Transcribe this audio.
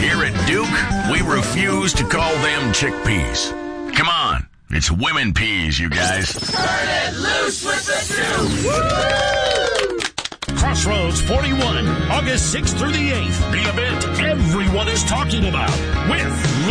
Here at Duke, we refuse to call them chickpeas. Come on, it's women peas, you guys. Turn it loose with the Duke! Crossroads 41, August 6th through the 8th. The event everyone is talking about with